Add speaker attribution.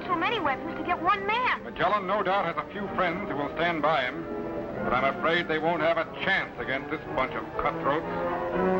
Speaker 1: too many weapons to get one man.
Speaker 2: Magellan no doubt has a few friends who will stand by him, but I'm afraid they won't have a chance against this bunch of cutthroats.